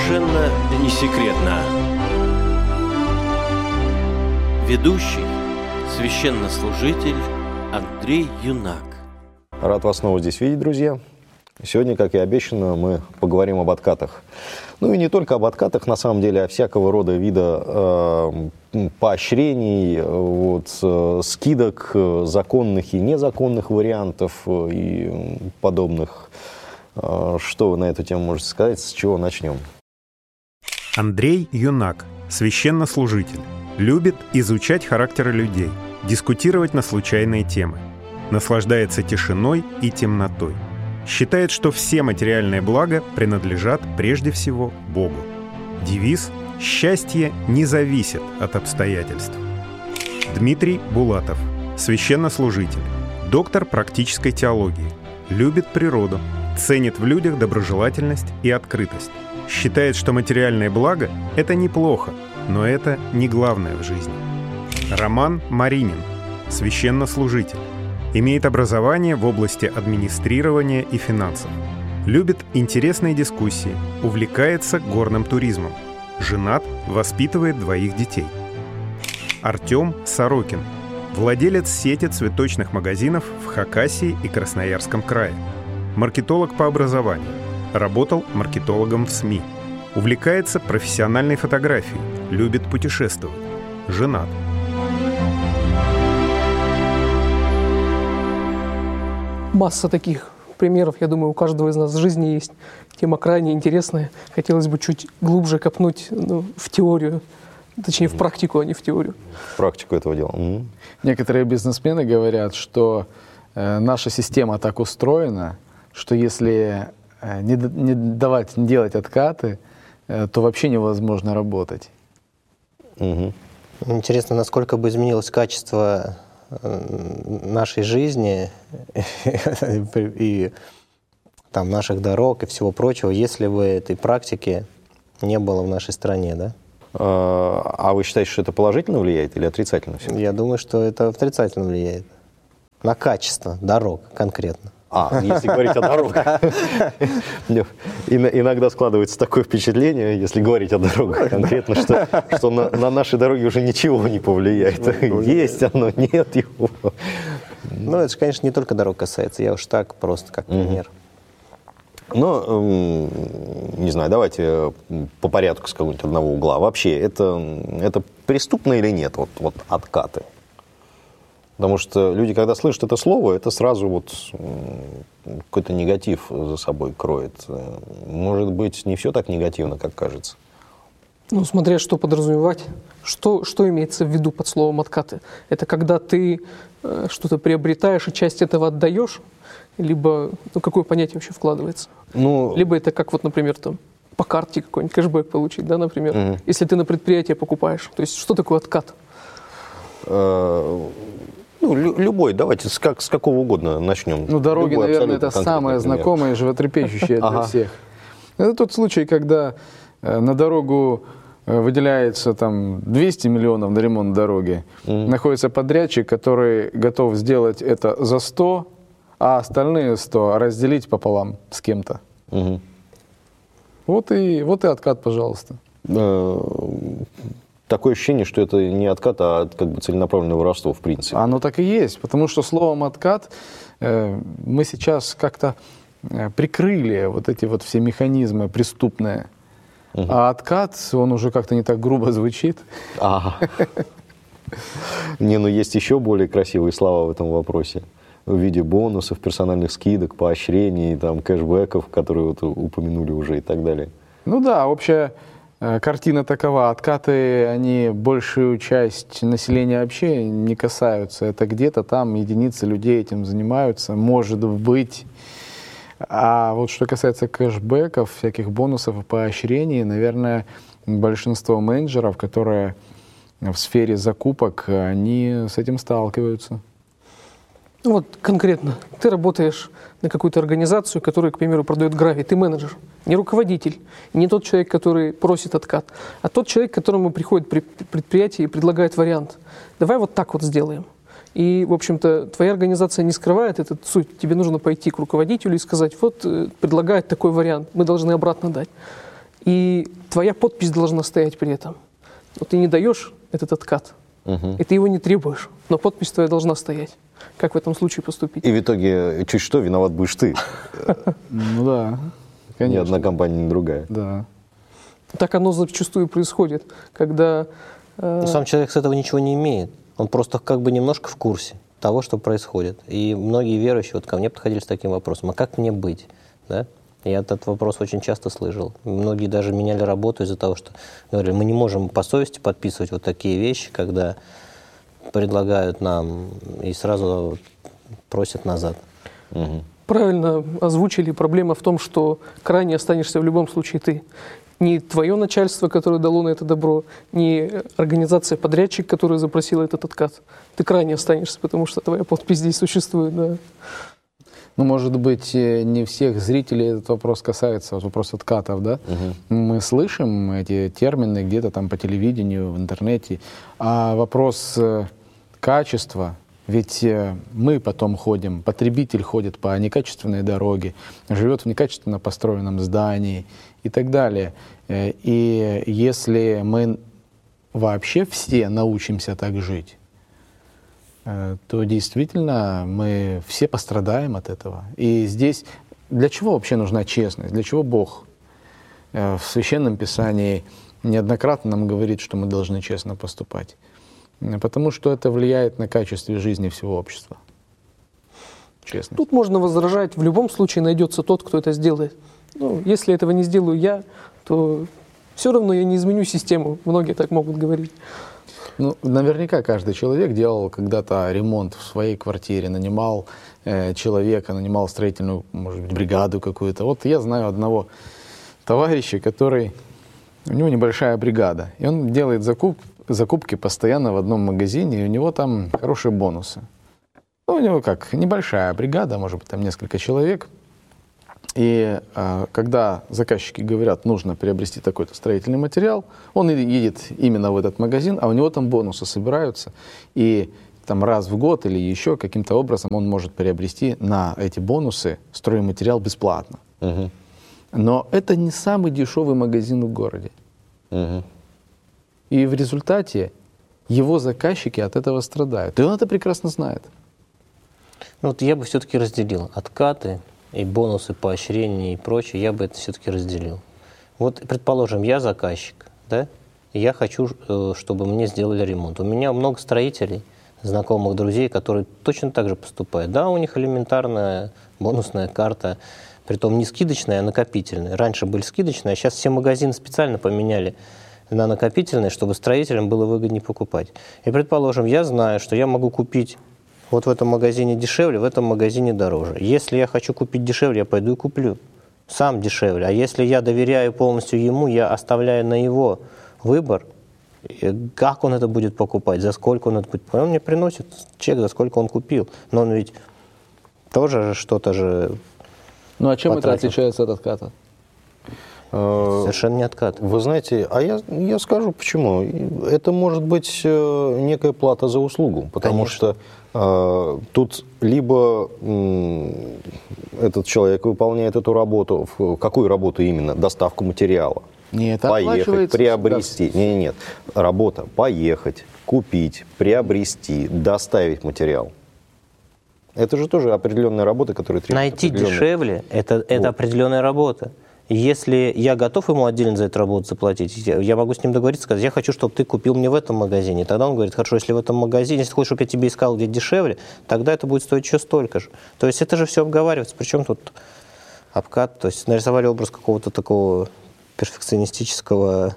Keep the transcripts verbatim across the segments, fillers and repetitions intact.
совершенно не секретно. Ведущий, священнослужитель Андрей Юнак. Рад вас снова здесь видеть, друзья. Сегодня, как и обещано, мы поговорим об откатах. Ну и не только об откатах, на самом деле, а всякого рода вида э, поощрений, вот, э, скидок, э, законных и незаконных вариантов э, и подобных. Э, что вы на эту тему можете сказать? С чего начнем? Андрей Юнак, священнослужитель, любит изучать характеры людей, дискутировать на случайные темы, наслаждается тишиной и темнотой. Считает, что все материальные блага принадлежат прежде всего Богу. Девиз «Счастье не зависит от обстоятельств». Дмитрий Булатов, священнослужитель, доктор практической теологии, любит природу, ценит в людях доброжелательность и открытость. Считает, что материальные блага – это неплохо, но это не главное в жизни. Роман Маринин, священнослужитель, имеет образование в области администрирования и финансов. Любит интересные дискуссии, увлекается горным туризмом. Женат, воспитывает двоих детей. Артем Сорокин, владелец сети цветочных магазинов в Хакасии и Красноярском крае. Маркетолог по образованию. Работал маркетологом в СМИ. Увлекается профессиональной фотографией. Любит путешествовать. Женат. Масса таких примеров, я думаю, у каждого из нас в жизни есть. Тема крайне интересная. Хотелось бы чуть глубже копнуть, ну, в теорию, точнее в практику, а не в теорию. В практику этого дела. Mm-hmm. Некоторые бизнесмены говорят, что э, наша система так устроена, что если э, не, не давать, не делать откаты, э, то вообще невозможно работать. Mm-hmm. Интересно, насколько бы изменилось качество нашей жизни и там, наших дорог и всего прочего, если бы этой практики не было в нашей стране, да? А вы считаете, что это положительно влияет или отрицательно? Я думаю, что это отрицательно влияет. На качество дорог конкретно. А, если говорить о дорогах. Иногда складывается такое впечатление, если говорить о дорогах конкретно, что, что на, на нашей дороге уже ничего не повлияет. Есть оно, нет его. Ну, это же, конечно, не только дорог касается. Я уж так просто, как пример. Ну, не знаю, давайте по порядку с какого-нибудь одного угла. Вообще, это, это преступно или нет, вот, вот откаты? Потому что люди, когда слышат это слово, это сразу вот какой-то негатив за собой кроет. Может быть, не все так негативно, как кажется. Ну, смотря что подразумевать. Что, что имеется в виду под словом «откаты»? Это когда ты э, что-то приобретаешь и часть этого отдаешь? Либо, ну, какое понятие вообще вкладывается? Ну, либо это как, вот, например, там, по карте какой-нибудь кэшбэк получить, да, например, угу. Если ты на предприятие покупаешь. То есть, что такое откат? Ну, любой, давайте с, как, с какого угодно начнем. Ну, дороги, любой, наверное, это самое пример. знакомое и животрепещущее для всех. Это тот случай, когда на дорогу выделяется там двести миллионов на ремонт дороги, mm-hmm. находится подрядчик, который готов сделать это за сто, а остальные сто разделить пополам с кем-то. Mm-hmm. Вот и, вот и откат, пожалуйста. Такое ощущение, что это не откат, а как бы целенаправленное воровство, в принципе. Оно так и есть, потому что словом «откат» э, мы сейчас как-то э, прикрыли вот эти вот все механизмы преступные. Угу. А откат, он уже как-то не так грубо звучит. Ага. Не, ну есть еще более красивые слова в этом вопросе. В виде бонусов, персональных скидок, поощрений, там, кэшбэков, которые вот упомянули уже и так далее. Ну да, общая картина такова. Откаты, они большую часть населения вообще не касаются. Это где-то там единицы людей этим занимаются, может быть. А вот что касается кэшбэков, всяких бонусов и поощрений, наверное, большинство менеджеров, которые в сфере закупок, они с этим сталкиваются. Ну вот конкретно, ты работаешь на какую-то организацию, которая, к примеру, продает гравий, ты менеджер, не руководитель, не тот человек, который просит откат, а тот человек, к которому приходит предприятие и предлагает вариант. Давай вот так вот сделаем. И, в общем-то, твоя организация не скрывает эту суть. Тебе нужно пойти к руководителю и сказать, вот, предлагает такой вариант, мы должны обратно дать. И твоя подпись должна стоять при этом. Но ты не даешь этот откат, Угу. и ты его не требуешь, но подпись твоя должна стоять. Как в этом случае поступить? И в итоге, чуть что, виноват будешь ты. Ну да, Ни конечно. одна компания, ни другая. Да. Так оно зачастую происходит, когда... э, Но сам человек с этого ничего не имеет. Он просто как бы немножко в курсе того, что происходит. И многие верующие вот ко мне подходили с таким вопросом: а как мне быть? Да? Я этот вопрос очень часто слышал. Многие даже меняли работу из-за того, что говорили, мы не можем по совести подписывать вот такие вещи, когда предлагают нам и сразу просят назад. Угу. Правильно озвучили. Проблема в том, что крайне останешься в любом случае ты. Не твое начальство, которое дало на это добро, не организация-подрядчик, которая запросила этот откат. Ты крайне останешься, потому что твоя подпись здесь существует. Да. Ну, может быть, э, не всех зрителей этот вопрос касается, вот вопрос откатов, да? Угу. Мы слышим эти термины где-то там по телевидению, в интернете, а вопрос э, качества, ведь э, мы потом ходим, потребитель ходит по некачественной дороге, живет в некачественно построенном здании и так далее. Э, И если мы вообще все научимся так жить, э, то действительно мы все пострадаем от этого. И здесь для чего вообще нужна честность? Для чего Бог э, в Священном Писании неоднократно нам говорит, что мы должны честно поступать? Э, Потому что это влияет на качество жизни всего общества. Честно. Тут можно возражать. В любом случае найдется тот, кто это сделает. Ну, если этого не сделаю я, то все равно я не изменю систему. Многие так могут говорить. Ну, наверняка каждый человек делал когда-то ремонт в своей квартире, нанимал э, человека, нанимал строительную, может быть, бригаду какую-то. Вот я знаю одного товарища, который... У него небольшая бригада, и он делает закуп, закупки постоянно в одном магазине, и у него там хорошие бонусы. Ну, у него как, небольшая бригада, может быть, там несколько человек. И э, когда заказчики говорят, нужно приобрести такой-то строительный материал, он едет именно в этот магазин, а у него там бонусы собираются. И там раз в год или еще каким-то образом он может приобрести на эти бонусы стройматериал бесплатно. Угу. Но это не самый дешевый магазин в городе. Угу. И в результате его заказчики от этого страдают. И он это прекрасно знает. Ну, вот я бы все-таки разделил откаты и бонусы, поощрения и прочее, я бы это все-таки разделил. Вот, предположим, я заказчик, да, и я хочу, чтобы мне сделали ремонт. У меня много строителей, знакомых, друзей, которые точно так же поступают. Да, у них элементарная бонусная карта, притом не скидочная, а накопительная. Раньше были скидочные, а сейчас все магазины специально поменяли на накопительные, чтобы строителям было выгоднее покупать. И, предположим, я знаю, что я могу купить вот в этом магазине дешевле, в этом магазине дороже. Если я хочу купить дешевле, я пойду и куплю. Сам дешевле. А если я доверяю полностью ему, я оставляю на его выбор, как он это будет покупать, за сколько он это будет покупать. Он мне приносит чек, за сколько он купил. Но он ведь тоже что-то же Ну а чем потратил. это отличается от отката? Совершенно не откат. Вы знаете, а я, я скажу почему. Это может быть э, некая плата за услугу, потому Конечно. что э, тут либо м, этот человек выполняет эту работу, в какую работу именно? Доставку материала. Нет, Поехать, оплачивается приобрести. Нет, нет, нет. Работа. Поехать, купить, приобрести, доставить материал. Это же тоже определенная работа, которая требует Найти определенной- дешевле это, это Вот. определенная работа. Если я готов ему отдельно за эту работу заплатить, я я могу с ним договориться, сказать, я хочу, чтобы ты купил мне в этом магазине. Тогда он говорит, хорошо, если в этом магазине, если ты хочешь, чтобы я тебе искал где дешевле, тогда это будет стоить еще столько же. То есть это же все обговаривается. Причем тут обкат, то есть нарисовали образ какого-то такого перфекционистического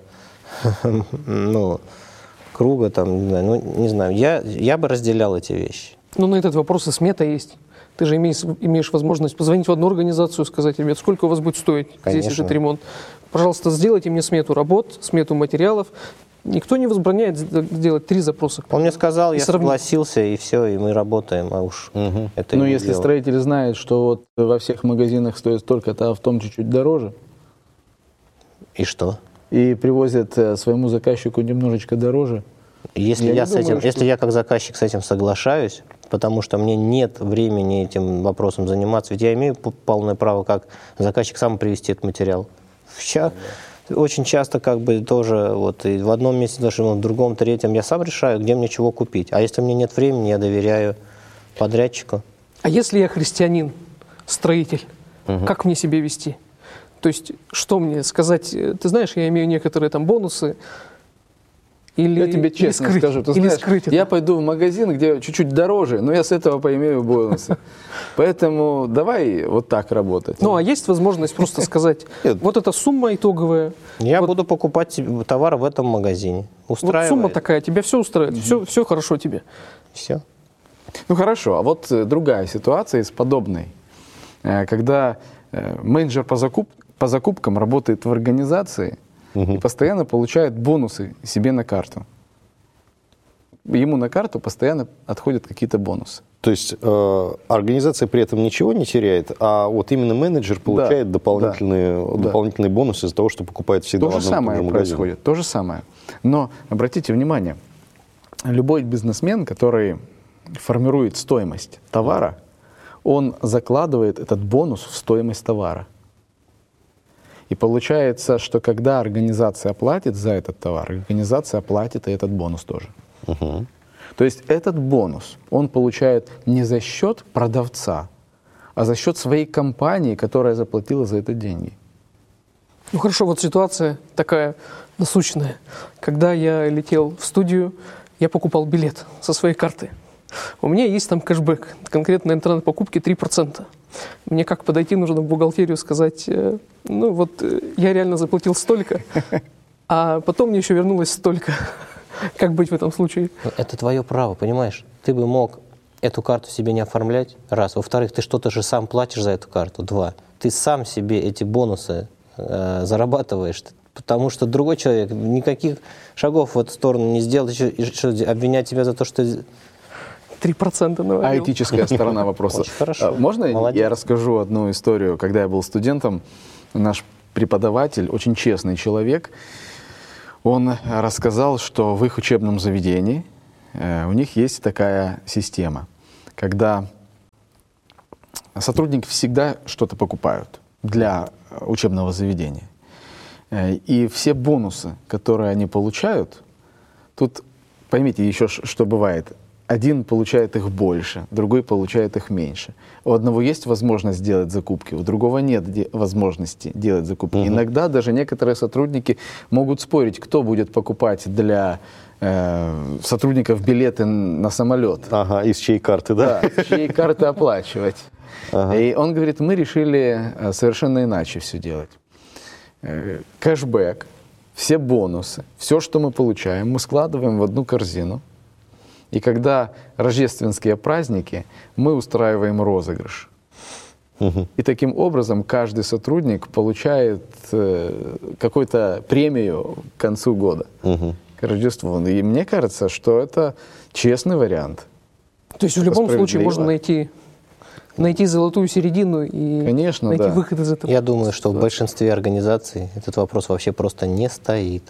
ну, круга, там, не знаю, ну, не знаю. Я, я бы разделял эти вещи. Ну, на этот вопрос и смета есть. Ты же имеешь, имеешь возможность позвонить в одну организацию, сказать, ребят, сколько у вас будет стоить здесь Конечно. этот ремонт. Пожалуйста, сделайте мне смету работ, смету материалов. Никто не возбраняет сделать три запроса. Он мне сказал, И я сравнить. согласился, и все, и мы работаем, а уж Мгм. это Ну, не если дело. строитель знает, что вот во всех магазинах стоит столько-то, а в том чуть-чуть дороже, И что? и привозят э, своему заказчику немножечко дороже, Если Я я, не с думаю, этим, что- если я как заказчик с этим соглашаюсь, потому что мне нет времени этим вопросом заниматься, ведь я имею п- полное право как заказчик сам привезти этот материал. Ща, очень часто как бы тоже вот и в одном месте, даже в другом, третьем я сам решаю, где мне чего купить. А если у меня нет времени, я доверяю подрядчику. А если я христианин, строитель, угу. как мне себя вести? То есть, что мне сказать? Ты знаешь, я имею некоторые там бонусы. Или, я тебе честно скрыть, скажу, ты знаешь, я пойду в магазин, где чуть-чуть дороже, но я с этого поимею бонусы. Поэтому давай вот так работать. Ну, а есть возможность просто сказать, вот эта сумма итоговая. Я вот, буду покупать товар в этом магазине. Устраивает. Вот сумма такая, тебя все устраивает, mm-hmm. все, все хорошо тебе. Все. Ну, хорошо, а вот другая ситуация с подобной. Когда менеджер по, закуп, по закупкам работает в организации, и постоянно получает бонусы себе на карту. Ему на карту постоянно отходят какие-то бонусы. То есть э, организация при этом ничего не теряет, а вот именно менеджер получает да, дополнительные, да, дополнительные да. бонусы из-за того, что покупает всегда то в одном же самое и том же магазине. Происходит, то же самое. Но обратите внимание, любой бизнесмен, который формирует стоимость товара, он закладывает этот бонус в стоимость товара. И получается, что когда организация платит за этот товар, организация платит и этот бонус тоже. Uh-huh. То есть этот бонус он получает не за счет продавца, а за счет своей компании, которая заплатила за это деньги. Ну хорошо, вот ситуация такая насущная. Когда я летел в студию, я покупал билет со своей карты. У меня есть там кэшбэк, конкретно на интернет-покупки три процента. Мне как подойти, нужно в бухгалтерию сказать, э, ну вот э, я реально заплатил столько, а потом мне еще вернулось столько. Как быть в этом случае? Это твое право, понимаешь? Ты бы мог эту карту себе не оформлять, раз. Во-вторых, ты что-то же сам платишь за эту карту, два. Ты сам себе эти бонусы э, зарабатываешь, потому что другой человек никаких шагов в эту сторону не сделал, еще, еще обвинять тебя за то, что... Три процента навалил. А этическая сторона вопроса. Очень хорошо. Можно Молодец. Я расскажу одну историю? Когда я был студентом, наш преподаватель, очень честный человек, он рассказал, что в их учебном заведении э, у них есть такая система, когда сотрудники всегда что-то покупают для учебного заведения. Э, и все бонусы, которые они получают, тут поймите еще, что бывает. Один получает их больше, другой получает их меньше. У одного есть возможность делать закупки, у другого нет де- возможности делать закупки. Uh-huh. Иногда даже некоторые сотрудники могут спорить, кто будет покупать для э, сотрудников билеты на самолет. Ага, из чьей карты, да? Да, с чьей карты оплачивать. Uh-huh. И он говорит, мы решили совершенно иначе все делать. Э, кэшбэк, все бонусы, все, что мы получаем, мы складываем в одну корзину. И когда рождественские праздники, мы устраиваем розыгрыш. Uh-huh. И таким образом каждый сотрудник получает э, какую-то премию к концу года, uh-huh. к Рождеству. И мне кажется, что это честный вариант. То есть в любом случае можно найти, найти золотую середину и Конечно, найти да. выход из этого. Я думаю, что в большинстве организаций этот вопрос вообще просто не стоит.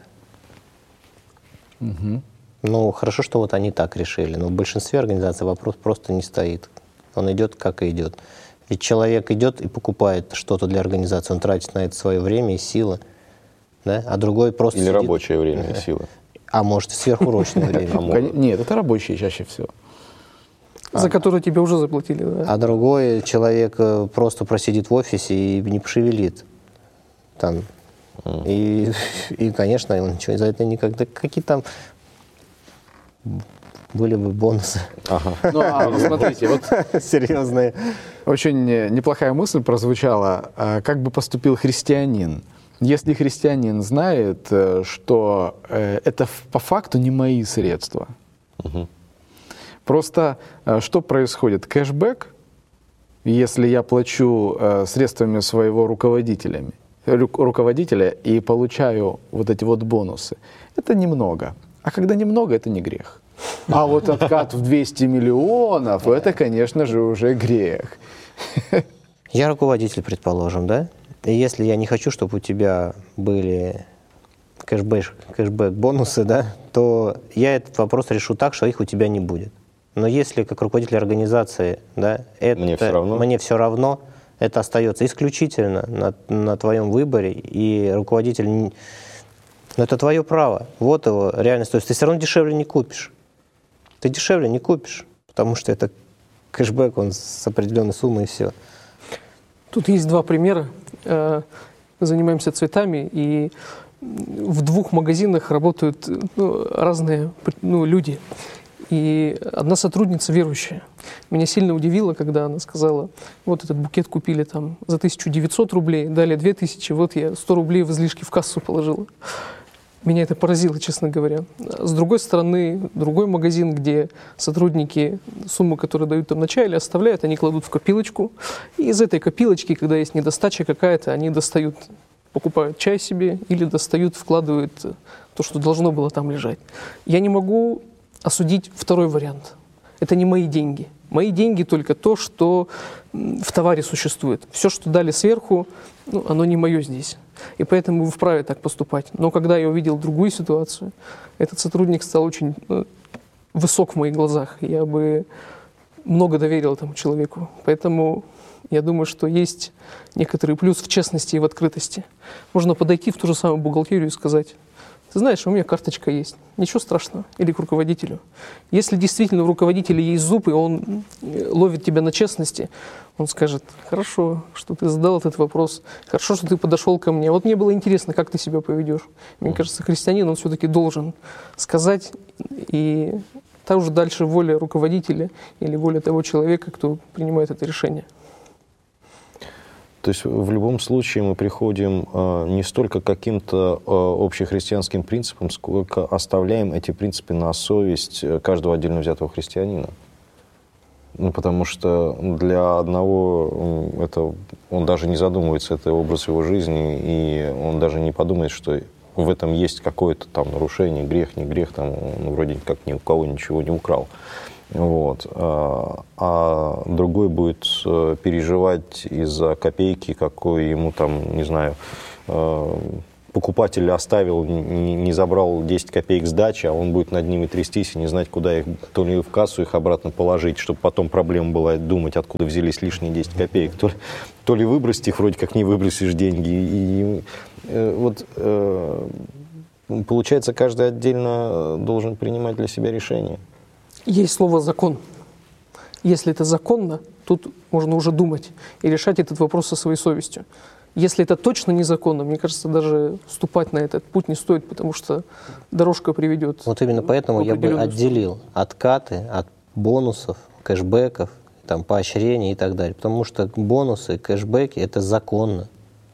Uh-huh. Ну, хорошо, что вот они так решили, но в большинстве организаций вопрос просто не стоит. Он идет, как и идет. Ведь человек идет и покупает что-то для организации, он тратит на это свое время и силы, да? А другой просто Или сидит... рабочее время и силы. А может, сверхурочное время. Нет, это рабочие чаще всего. За которые тебе уже заплатили, да? А другой человек просто просидит в офисе и не пошевелит. Там. И, и, конечно, он ничего за это никогда... Какие там... были бы бонусы. Ага. Ну, а, смотрите, вот серьезные. Очень неплохая мысль прозвучала. Как бы поступил христианин? Если христианин знает, что это по факту не мои средства. Угу. Просто что происходит? Кэшбэк, если я плачу средствами своего руководителя, руководителя и получаю вот эти вот бонусы, это немного. А когда немного, это не грех. А вот откат в двести миллионов, это, конечно же, уже грех. Я руководитель, предположим, да? И если я не хочу, чтобы у тебя были кэшбэк, кэшбэк-бонусы, да, то я этот вопрос решу так, что их у тебя не будет. Но если как руководитель организации, да, это, мне все равно, мне все равно это остается исключительно на, на твоем выборе, и руководитель, ну, это твое право, вот его реальность. То есть ты все равно дешевле не купишь. Ты дешевле не купишь, потому что это кэшбэк, он с определенной суммой, и все. Тут есть два примера. Мы занимаемся цветами, и в двух магазинах работают, ну, разные, ну, люди. И одна сотрудница верующая. Меня сильно удивило, когда она сказала: вот этот букет купили там за тысячу девятьсот рублей, дали две тысячи, вот я сто рублей в излишки в кассу положила. Меня это поразило, честно говоря. С другой стороны, другой магазин, где сотрудники сумму, которую дают там вначале, оставляют, они кладут в копилочку. И из этой копилочки, когда есть недостача какая-то, они достают, покупают чай себе или достают, вкладывают то, что должно было там лежать. Я не могу осудить второй вариант. Это не мои деньги. Мои деньги только то, что в товаре существует. Все, что дали сверху, ну, оно не мое здесь. И поэтому вы вправе так поступать. Но когда я увидел другую ситуацию, этот сотрудник стал очень, ну, высок в моих глазах. Я бы много доверил этому человеку. Поэтому я думаю, что есть некоторый плюс в честности и в открытости. Можно подойти в ту же самую бухгалтерию и сказать: ты знаешь, у меня карточка есть, ничего страшного. Или к руководителю. Если действительно у руководителя есть зуб, и он ловит тебя на честности, он скажет: хорошо, что ты задал этот вопрос, хорошо, что ты подошел ко мне. Вот мне было интересно, как ты себя поведешь. Мне кажется, христианин, он все-таки должен сказать, и там уже дальше воля руководителя или воля того человека, кто принимает это решение. То есть в любом случае мы приходим э, не столько к каким-то э, общехристианским принципам, сколько оставляем эти принципы на совесть каждого отдельно взятого христианина. Ну, потому что для одного это, он даже не задумывается, это образ его жизни, и он даже не подумает, что в этом есть какое-то там нарушение, грех, не грех, там, он вроде как ни у кого ничего не украл. Вот. А другой будет переживать из-за копейки, какой ему там, не знаю, покупатель оставил, не забрал десять копеек сдачи, а он будет над ними трястись и не знать, куда их, то ли в кассу их обратно положить, чтобы потом проблема была думать, откуда взялись лишние десять копеек, то ли, то ли выбросить их, вроде как не выбросишь деньги. И, и вот получается, каждый отдельно должен принимать для себя решение. Есть слово «закон». Если это законно, тут можно уже думать и решать этот вопрос со своей совестью. Если это точно незаконно, мне кажется, даже вступать на этот путь не стоит, потому что дорожка приведет. Вот именно поэтому я бы отделил откаты от бонусов, кэшбэков, там, поощрений и так далее. Потому что бонусы, кэшбэки – это законно.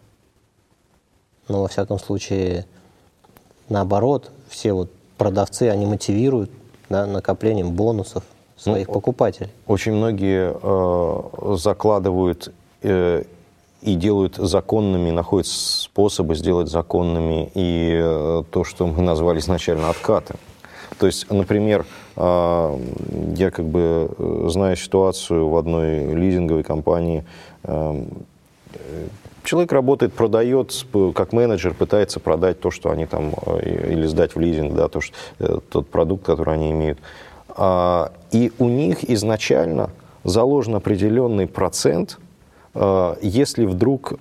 Но, во всяком случае, наоборот, все вот продавцы, они мотивируют, да, накоплением бонусов своих ну, покупателей. Очень многие э, закладывают э, и делают законными, находят способы сделать законными и э, то, что мы назвали изначально откаты. То есть, например, э, я как бы знаю ситуацию в одной лизинговой компании. Э, Человек работает, продает, как менеджер пытается продать то, что они там, или сдать в лизинг, да, то, что, тот продукт, который они имеют. И у них изначально заложен определенный процент, если вдруг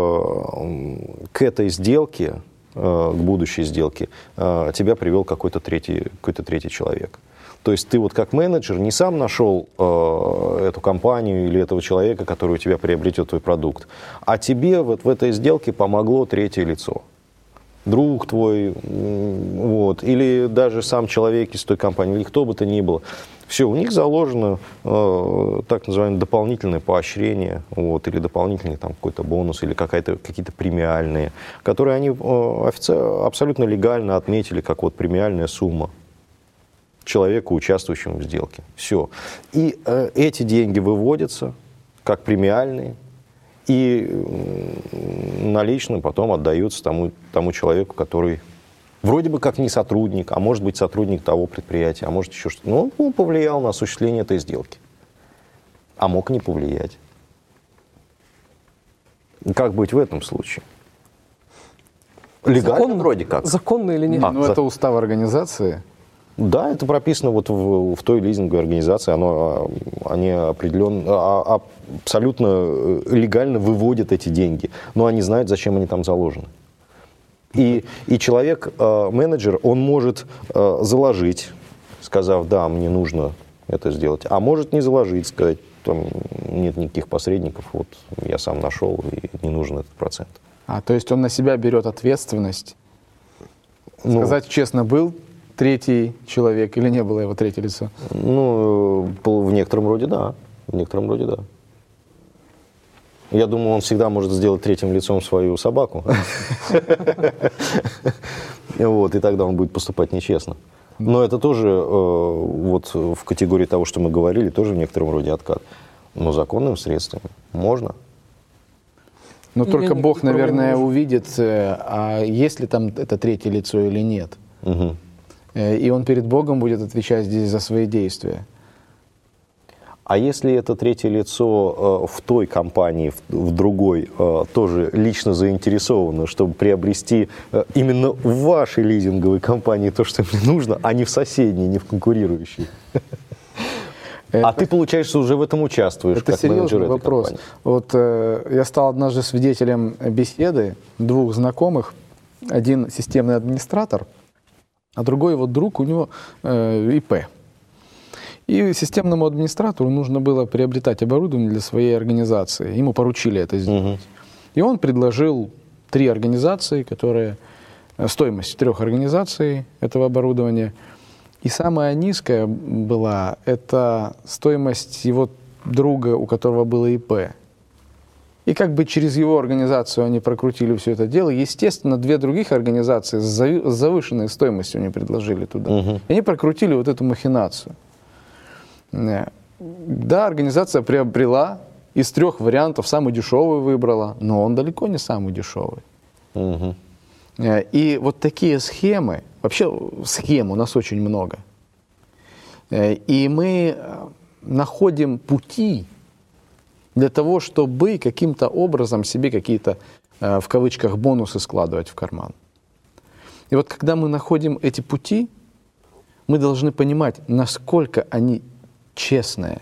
к этой сделке, к будущей сделке, тебя привел какой-то третий, какой-то третий человек. То есть ты вот как менеджер не сам нашел э, эту компанию или этого человека, который у тебя приобретет твой продукт, а тебе вот в этой сделке помогло третье лицо. Друг твой, вот, или даже сам человек из той компании, или кто бы то ни было. Все, у них заложено э, так называемое дополнительное поощрение, вот, или дополнительный там какой-то бонус, или какая-то, какие-то премиальные, которые они э, офици- абсолютно легально отметили как вот премиальная сумма человеку, участвующему в сделке. Все. И э, эти деньги выводятся как премиальные, и э, налично потом отдаются тому, тому человеку, который вроде бы как не сотрудник, а может быть сотрудник того предприятия, а может еще что-то. Но он повлиял на осуществление этой сделки. А мог не повлиять. Как быть в этом случае? Легально Законно? Вроде как. Законно или нет? А, ну, за... это устав организации. Да, это прописано вот в, в той лизинговой организации, оно, они определенно, абсолютно легально выводят эти деньги, но они знают, зачем они там заложены. И, и человек, менеджер, он может заложить, сказав, да, мне нужно это сделать, а может не заложить, сказать, там нет никаких посредников, вот я сам нашел, и не нужен этот процент. А, то есть он на себя берет ответственность, ну, сказать честно, был третий человек или не было его третье лицо? Ну, в некотором роде да. В некотором роде да. Я думаю, он всегда может сделать третьим лицом свою собаку. Вот, и тогда он будет поступать нечестно. Но это тоже вот в категории того, что мы говорили, тоже в некотором роде откат. Но законным средством можно. Но только Бог, наверное, увидит, а есть ли там это третье лицо или нет. Угу. И он перед Богом будет отвечать здесь за свои действия. А если это третье лицо в той компании, в другой, тоже лично заинтересовано, чтобы приобрести именно в вашей лизинговой компании то, что мне нужно, а не в соседней, не в конкурирующей? Это, а ты, получается, уже в этом участвуешь, это как серьезный менеджер этой вопрос. компании. Вот э, я стал однажды свидетелем беседы двух знакомых. Один системный администратор, а другой вот друг, у него э, ИП. И системному администратору нужно было приобретать оборудование для своей организации. Ему поручили это сделать. Угу. И он предложил три организации, которые... Стоимость трех организаций этого оборудования. И самая низкая была, это стоимость его друга, у которого было ИП. И как бы через его организацию они прокрутили все это дело. Естественно, две других организации с завышенной стоимостью они предложили туда. Угу. И они прокрутили вот эту махинацию. Да, организация приобрела, из трех вариантов самый дешевый выбрала, но он далеко не самый дешевый. Угу. И вот такие схемы, вообще схем у нас очень много. И мы находим пути для того, чтобы каким-то образом себе какие-то, в кавычках, бонусы складывать в карман. И вот когда мы находим эти пути, мы должны понимать, насколько они честные.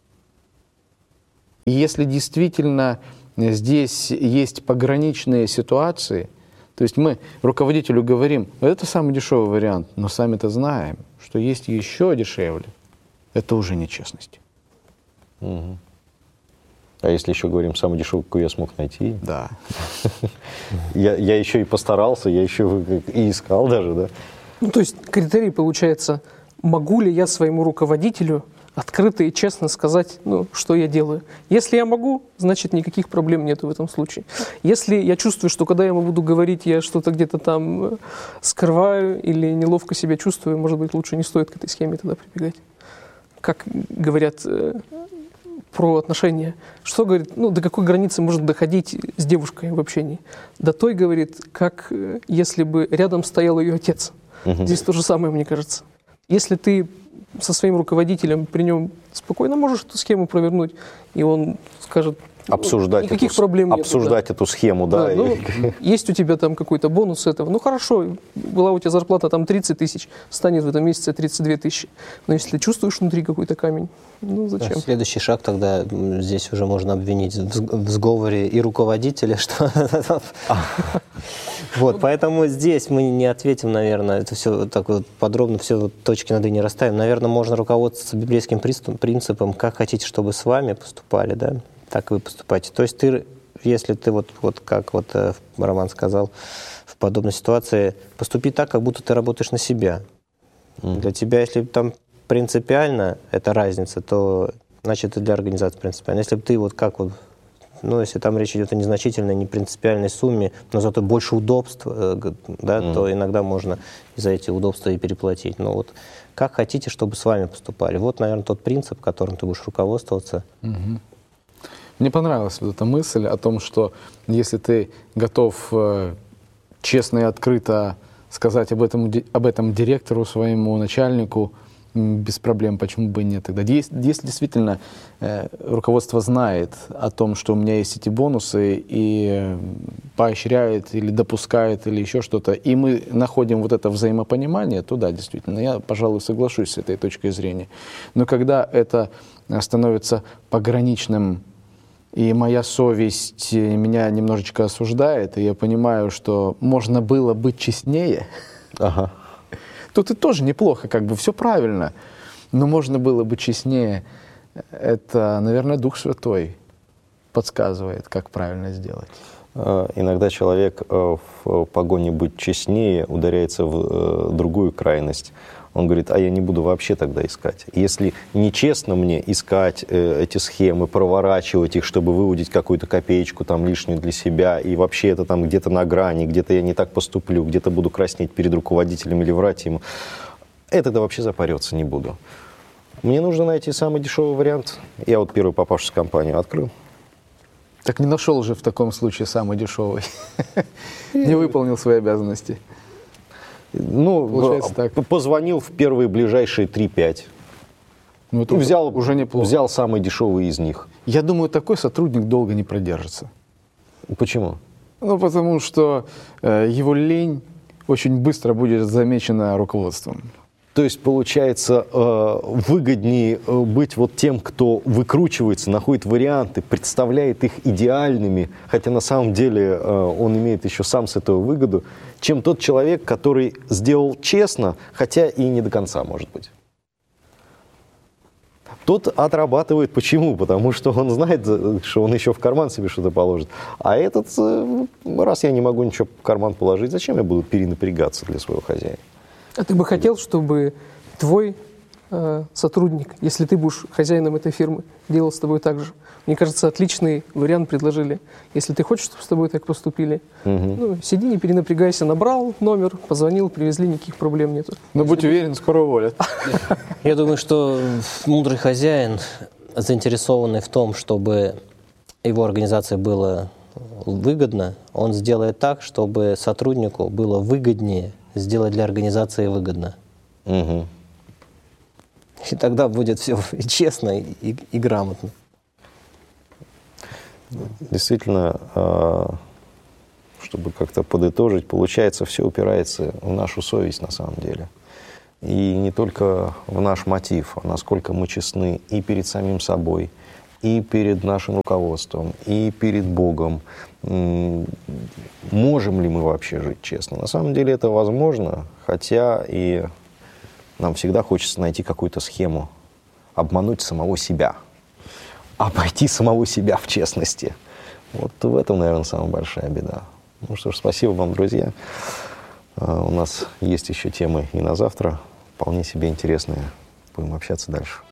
И если действительно здесь есть пограничные ситуации, то есть мы руководителю говорим, это самый дешевый вариант, но сами-то знаем, что есть еще дешевле. Это уже нечестность. Угу. А если еще говорим, самый дешевый, какой я смог найти? Да. я, я еще и постарался, я еще и искал даже, да? Ну, то есть критерий получается, могу ли я своему руководителю открыто и честно сказать, ну, что я делаю. Если я могу, значит, никаких проблем нету в этом случае. Если я чувствую, что когда я ему буду говорить, я что-то где-то там скрываю или неловко себя чувствую, может быть, лучше не стоит к этой схеме тогда прибегать. Как говорят э, про отношения. Что, говорит, ну, до какой границы может доходить с девушкой в общении? До той, говорит, как э, если бы рядом стоял ее отец. Угу. Здесь то же самое, мне кажется. Если ты со своим руководителем при нем спокойно можешь эту схему провернуть, и он скажет, обсуждать никаких эту, проблем нет. Обсуждать да. эту схему, да. да ну, есть у тебя там какой-то бонус с этого. Ну хорошо, была у тебя зарплата там тридцать тысяч, станет в этом месяце тридцать две тысячи. Но если чувствуешь внутри какой-то камень, ну зачем? Следующий шаг тогда, здесь уже можно обвинить в сговоре и руководителя, что... Вот, поэтому здесь мы не ответим, наверное, это все так вот подробно, все вот точки над «и» не расставим. Наверное, можно руководствоваться библейским принципом, как хотите, чтобы с вами поступали, да, так и вы поступаете. То есть ты, если ты вот, вот как вот Роман сказал, в подобной ситуации, поступи так, как будто ты работаешь на себя. Mm. Для тебя, если там принципиально эта разница, то значит и для организации принципиально. Если бы ты вот как вот, ну, если там речь идет о незначительной, не принципиальной сумме, но зато больше удобств, да, mm. то иногда можно за эти удобства и переплатить. Но вот как хотите, чтобы с вами поступали. Вот, наверное, тот принцип, которым ты будешь руководствоваться. Mm-hmm. Мне понравилась вот эта мысль о том, что если ты готов э, честно и открыто сказать об этом, об этом директору, своему начальнику, без проблем, почему бы и нет тогда. Если, если действительно э, руководство знает о том, что у меня есть эти бонусы, и э, поощряет или допускает, или еще что-то, и мы находим вот это взаимопонимание, то да, действительно, я, пожалуй, соглашусь с этой точкой зрения. Но когда это становится пограничным, и моя совесть меня немножечко осуждает, и я понимаю, что можно было быть честнее, Ага. тут и тоже неплохо, как бы все правильно, но можно было бы честнее. Это, наверное, Дух Святой подсказывает, как правильно сделать. Иногда человек в погоне быть честнее ударяется в другую крайность. Он говорит, а я не буду вообще тогда искать. Если нечестно мне искать эти схемы, проворачивать их, чтобы выудить какую-то копеечку там лишнюю для себя, и вообще это там где-то на грани, где-то я не так поступлю, где-то буду краснеть перед руководителем или врать ему, я тогда вообще запариваться не буду. Мне нужно найти самый дешевый вариант. Я вот первую попавшуюся компанию открыл. Так не нашел же в таком случае самый дешевый. Не выполнил свои обязанности. Ну, Получается так. Позвонил в первые ближайшие три-пять. Ну, это И взял, уже неплохо. взял самый дешевый из них. Я думаю, такой сотрудник долго не продержится. Почему? Ну, потому что э, его лень очень быстро будет замечена руководством. То есть, получается, э, выгоднее э, быть вот тем, кто выкручивается, находит варианты, представляет их идеальными, хотя на самом деле э, он имеет еще сам с этого выгоду, чем тот человек, который сделал честно, хотя и не до конца, может быть. Тот отрабатывает. Почему? Потому что он знает, что он еще в карман себе что-то положит. А этот, э, раз я не могу ничего в карман положить, зачем я буду перенапрягаться для своего хозяина? А ты бы хотел, чтобы твой э, сотрудник, если ты будешь хозяином этой фирмы, делал с тобой так же? Мне кажется, отличный вариант предложили. Если ты хочешь, чтобы с тобой так поступили, угу. ну, сиди, не перенапрягайся, набрал номер, позвонил, привезли, никаких проблем нету. Но будь уверен, скоро уволят. Я думаю, что мудрый хозяин, заинтересованный в том, чтобы его организации было выгодно, он сделает так, чтобы сотруднику было выгоднее сделать для организации выгодно. Угу. И тогда будет все и честно, и, и грамотно. Действительно, чтобы как-то подытожить, получается, все упирается в нашу совесть на самом деле. И не только в наш мотив, а насколько мы честны и перед самим собой, и перед нашим руководством, и перед Богом. Можем ли мы вообще жить честно? На самом деле это возможно, хотя и нам всегда хочется найти какую-то схему, обмануть самого себя, обойти самого себя в честности. Вот в этом, наверное, самая большая беда. Ну что ж, спасибо вам, друзья. У нас есть еще темы и на завтра, вполне себе интересные. Будем общаться дальше.